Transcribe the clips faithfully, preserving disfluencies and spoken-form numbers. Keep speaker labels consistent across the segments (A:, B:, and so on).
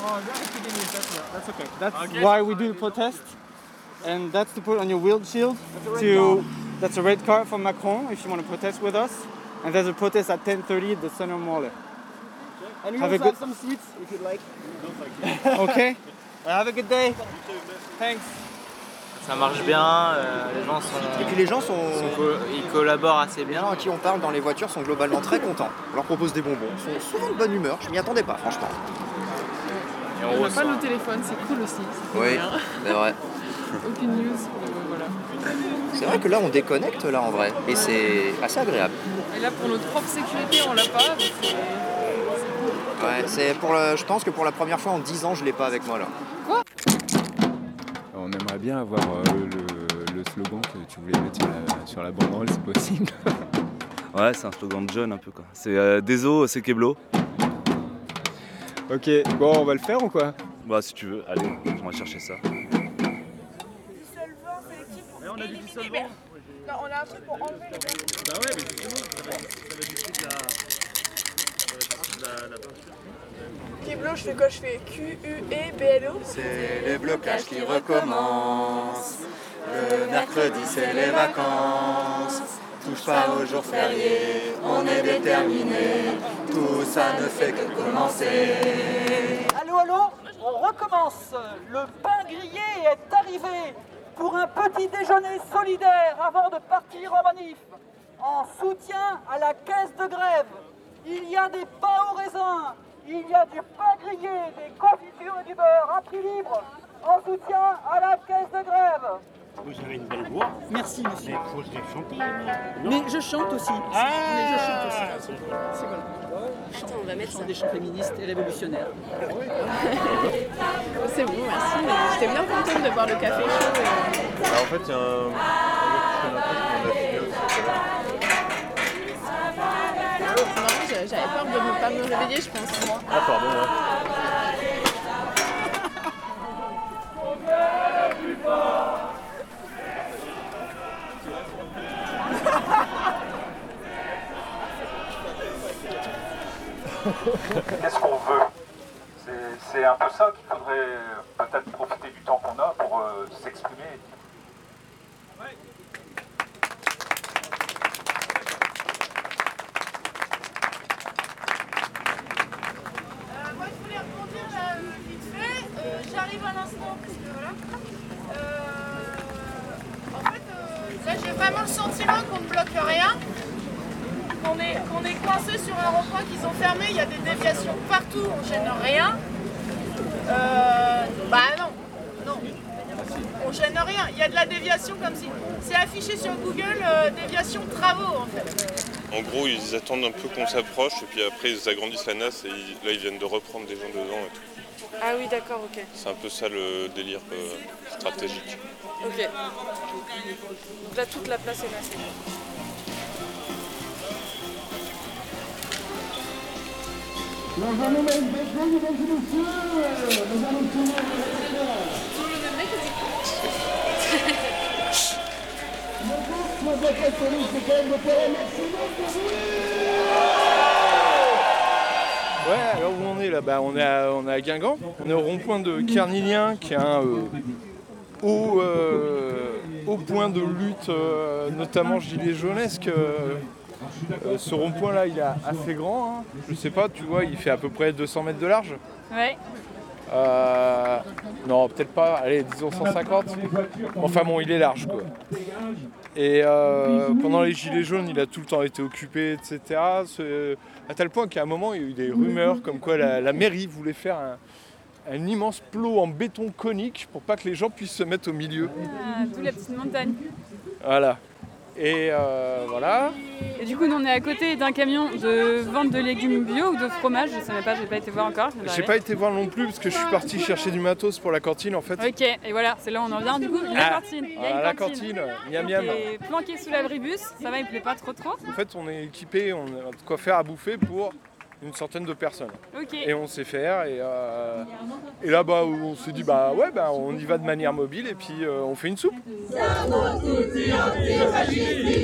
A: Oh, that's, that's okay. That's
B: Okay.
A: why we do the protest. And that's to put on your windshield. To that's a red card from Macron if you want to protest with us. And there's a protest at ten thirty at the Center Mall.
C: And we
A: Have
C: also
A: a good-
C: have some sweets if you'd like.
A: Okay. Well, have a good day. Thanks.
D: Ça marche bien, euh, les gens sont,
C: Et puis les gens sont,
D: sont co- ils collaborent assez
C: les
D: bien.
C: gens à qui on parle dans les voitures sont globalement très contents. On leur propose des bonbons, ils sont souvent de bonne humeur, je m'y attendais pas franchement.
D: Et on
E: On n'a
D: ressent-
E: pas nos téléphones, c'est cool aussi. c'est
C: Oui,
E: bien.
C: c'est vrai.
E: Aucune news, euh, voilà.
C: C'est vrai que là on déconnecte là en vrai, et c'est assez agréable.
E: Et là, pour notre propre sécurité, on l'a pas. donc c'est-
C: Ouais, c'est pour le, je pense que pour la première fois en dix ans je l'ai pas avec moi là.
F: On aimerait bien avoir euh, le, le slogan que tu voulais mettre sur la, sur la banderole, c'est possible.
G: Ouais, c'est un slogan de jeune un peu quoi. C'est euh, Déso, c'est Keblo.
F: Ok, bon, on va le faire ou quoi?
G: Bah si tu veux, allez, on va chercher ça.
H: On a du dissolvant. Non, on a un truc pour enlever le verre.
B: Bah ouais, mais justement, ça va, ça va distiller de la, de la, la peinture.
H: Keblo, je fais quoi? Je fais Q U E B L O.
C: C'est les blocages qui recommencent. Le mercredi c'est les vacances. Touche pas aux jours fériés, on est déterminés. Tout ça ne fait que commencer.
I: Allô, allô, on recommence. Le pain grillé est arrivé pour un petit déjeuner solidaire avant de partir en manif. En soutien à la caisse de grève, il y a des pains au raisin, il y a du pain grillé, des confitures et du beurre à prix libre. En soutien à la caisse de grève.
B: Vous avez une belle voix.
I: Merci, monsieur.
B: Mais il faut se chanter.
I: Mais je chante aussi.
B: Ah,
I: Mais je chante aussi.
B: c'est
I: C'est voilà.
H: Attends, on va mettre ça.
I: Des chants féministes et révolutionnaires.
E: C'est bon, merci. mais J'étais bien contente de voir le café chaud. et-
G: en fait, il y a un.
E: Non, j'a- j'avais peur de ne pas me réveiller, je pense, moi.
G: Ah, pardon, ouais.
J: Qu'est-ce qu'on veut? C'est- C'est un peu ça qu'il faudrait peut-être profiter du temps qu'on a pour euh, s'exprimer.
H: Euh, moi, je voulais rebondir là, euh, vite fait. Euh, J'arrive à l'instant parce que voilà. Euh, en fait, euh, là, j'ai vraiment le sentiment qu'on ne bloque rien. Qu'on est, qu'on est coincé sur un rond-point qu'ils ont fermé. Il y a des déviations partout, on gêne rien. Euh, bah non, non. On gêne rien. Il y a de la déviation comme si. C'est affiché sur Google, euh, déviation travaux en fait.
K: En gros, ils attendent un peu qu'on s'approche et puis après ils agrandissent la nasse et ils- là ils viennent de reprendre des gens dedans et tout.
H: Ah oui, d'accord, ok.
K: C'est un peu ça le délire euh, stratégique.
H: Ok. Donc là, toute la place est massée.
L: Ouais, alors où on est là, bah, on est à, on est à Guingamp, on est au rond-point de Carnilien qui est un euh, haut, euh, haut point de lutte, euh, notamment gilet jaunesque. Euh, euh, ce rond-point là il est assez grand, hein. Je sais pas, tu vois, il fait à peu près deux cents mètres de large.
E: Ouais.
L: Euh, non, peut-être pas, allez, disons cent cinquante. Enfin bon, il est large quoi. Et euh, pendant les gilets jaunes, il a tout le temps été occupé, et cetera. C'est, à tel point qu'à un moment, il y a eu des rumeurs comme quoi la, la mairie voulait faire un, un immense plot en béton conique pour pas que les gens puissent se mettre au milieu.
E: Ah, d'où la petite montagne.
L: Voilà. Et euh, voilà.
E: Et du coup, nous, on est à côté d'un camion de vente de légumes bio ou de fromage. Je ne savais pas, j'ai pas été voir encore. je viens
L: J'ai
E: d'arriver.
L: pas été voir non plus parce que je suis parti chercher du matos pour la cantine en fait.
E: Ok, et voilà, c'est là où on en vient. Du coup, la
L: Ah,
E: cantine. Il y a
L: voilà,
E: une
L: la
E: cantine.
L: cantine, miam miam.
E: Et planqué sous l'abribus, ça va, il plaît pas trop trop.
L: En fait, on est équipé, on a de quoi faire à bouffer pour une centaine de personnes.
E: Ok.
L: Et on sait faire. Et, euh, et là, bah, on s'est dit, bah ouais, bah, on y va de manière mobile et puis euh, on fait une soupe.
M: Siamo tutti antifascisti!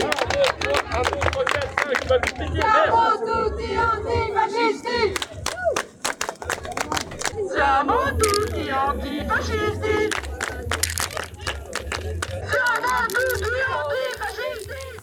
M: Siamo tutti antifascisti! à mon tour qui antifasciste dit. C'est avant tout qui antifasciste dit.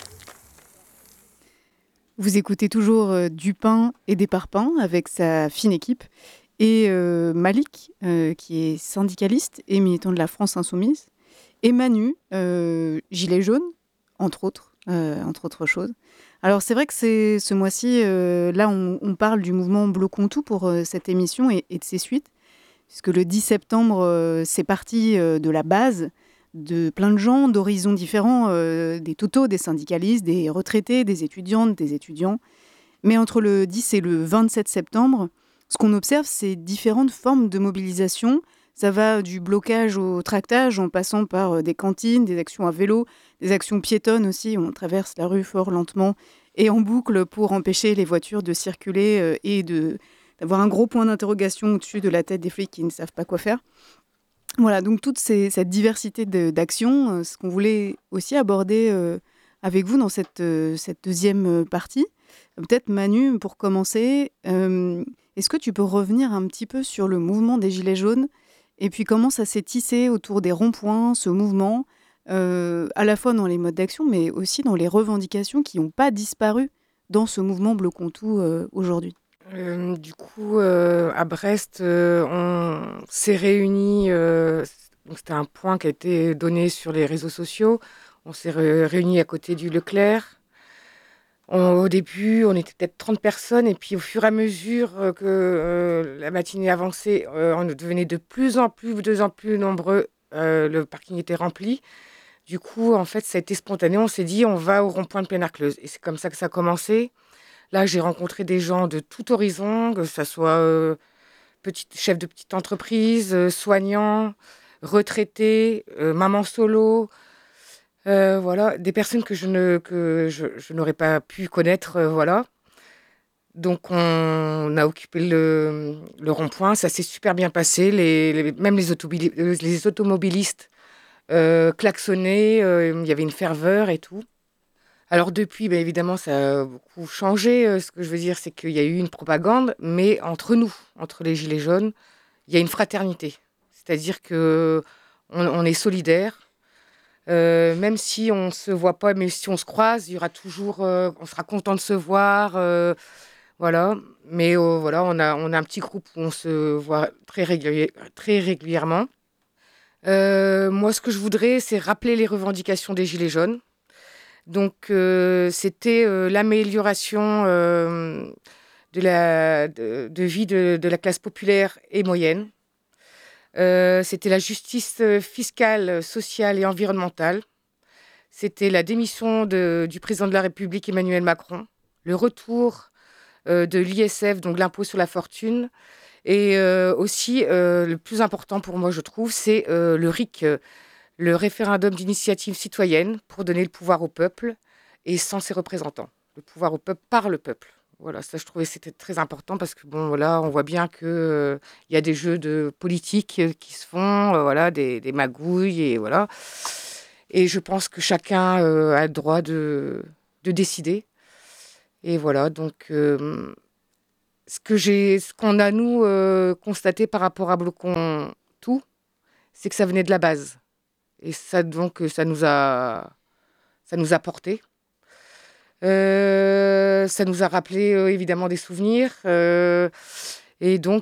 N: Vous écoutez toujours euh, Du pain et des parpaings avec sa fine équipe et euh, Malik, euh, qui est syndicaliste et militant de la France Insoumise, et Manu, euh, gilet jaune, entre autres, euh, entre autres choses. Alors c'est vrai que c'est, ce mois-ci, euh, là on, on parle du mouvement Bloquons tout pour euh, cette émission et, et de ses suites, puisque le dix septembre, euh, c'est parti euh, de la base de plein de gens d'horizons différents, euh, des totos, des syndicalistes, des retraités, des étudiantes, des étudiants. Mais entre le dix et le vingt-sept septembre, ce qu'on observe, c'est différentes formes de mobilisation. Ça va du blocage au tractage, en passant par des cantines, des actions à vélo, des actions piétonnes aussi. On traverse la rue fort lentement et en boucle pour empêcher les voitures de circuler euh, et de, d'avoir un gros point d'interrogation au-dessus de la tête des flics qui ne savent pas quoi faire. Voilà, donc toute ces, cette diversité de, d'actions, euh, ce qu'on voulait aussi aborder euh, avec vous dans cette, euh, cette deuxième partie. Peut-être Manu, pour commencer, euh, est-ce que tu peux revenir un petit peu sur le mouvement des Gilets jaunes et puis comment ça s'est tissé autour des ronds-points, ce mouvement, euh, à la fois dans les modes d'action, mais aussi dans les revendications qui n'ont pas disparu dans ce mouvement Bloquons tout euh, aujourd'hui?
O: Euh, du coup, euh, à Brest, euh, on s'est réunis. Euh, donc c'était un point qui a été donné sur les réseaux sociaux. On s'est ré- réunis à côté du Leclerc. On- au début, on était peut-être trente personnes, et puis au fur et à mesure euh, que euh, la matinée avançait, euh, on devenait de plus en plus, de plus en plus nombreux. Euh, le parking était rempli. Du coup, en fait, ça a été spontané. On s'est dit, on va au rond-point de Plénarcleuse. Et c'est comme ça que ça a commencé. Là, j'ai rencontré des gens de tout horizon, que ce soit euh, petit, chef de petite entreprise, euh, soignants, retraités, euh, maman solo, euh, voilà, des personnes que je, ne, que je, je n'aurais pas pu connaître, euh, voilà. Donc, on, on a occupé le, le rond-point, ça s'est super bien passé, les, les- même les, autobili- les automobilistes euh, klaxonnaient, euh, il y avait une ferveur et tout. Alors depuis, ben évidemment, ça a beaucoup changé. Euh, Ce que je veux dire, c'est qu'il y a eu une propagande, mais entre nous, entre les Gilets jaunes, il y a une fraternité. C'est-à-dire que on, on est solidaires. Euh, même si on ne se voit pas, mais si on se croise, il y aura toujours, euh, on sera content de se voir. Euh, voilà. Mais euh, voilà, on a, on a un petit groupe où on se voit très, régulier- très régulièrement. Euh, moi, ce que je voudrais, c'est rappeler les revendications des Gilets jaunes. Donc, euh, c'était euh, l'amélioration euh, de la de, de vie de, de la classe populaire et moyenne. Euh, c'était la justice euh, fiscale, sociale et environnementale. C'était la démission de- du président de la République, Emmanuel Macron. Le retour euh, de l'I S F, donc l'impôt sur la fortune. Et euh, aussi, euh, le plus important pour moi, je trouve, c'est euh, le R I C, euh, le référendum d'initiative citoyenne, pour donner le pouvoir au peuple et sans ses représentants. Le pouvoir au peuple par le peuple. Voilà, ça je trouvais que c'était très important parce que bon, voilà, on voit bien que euh, il y a des jeux de politique euh, qui se font, euh, voilà, des, des magouilles et voilà. Et je pense que chacun euh, a le droit de, de décider. Et voilà, donc euh, ce que j'ai, ce qu'on a nous euh, constaté par rapport à Bloquons tout, c'est que ça venait de la base. Et ça, donc, ça nous a, ça nous a porté. Euh, ça nous a rappelé euh, évidemment des souvenirs. euh, et donc,